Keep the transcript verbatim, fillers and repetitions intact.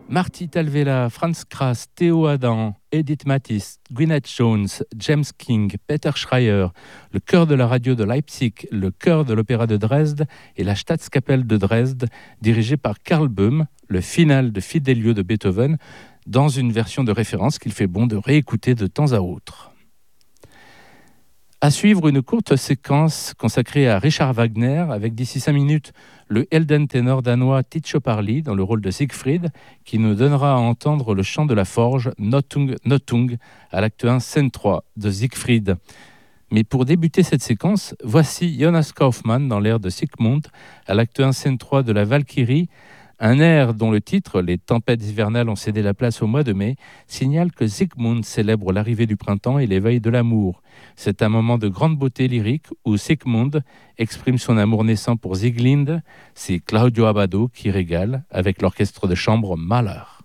Marty Talvela, Franz Kras, Théo Adam, Edith Mattis, Gwyneth Jones, James King, Peter Schreier, le chœur de la radio de Leipzig, le chœur de l'opéra de Dresde et la Staatskapelle de Dresde, dirigé par Karl Böhm, le final de Fidelio de Beethoven, dans une version de référence qu'il fait bon de réécouter de temps à autre. À suivre une courte séquence consacrée à Richard Wagner, avec d'ici cinq minutes le Helden ténor danois Tycho Parly dans le rôle de Siegfried, qui nous donnera à entendre le chant de la forge Notung Notung à l'acte un, scène trois de Siegfried. Mais pour débuter cette séquence, voici Jonas Kaufmann dans l'air de Sigmund à l'acte un, scène trois de la Valkyrie, un air dont le titre, Les tempêtes hivernales ont cédé la place au mois de mai, signale que Sigmund célèbre l'arrivée du printemps et l'éveil de l'amour. C'est un moment de grande beauté lyrique où Sigmund exprime son amour naissant pour Sieglinde. C'est Claudio Abbado qui régale avec l'orchestre de chambre Mahler.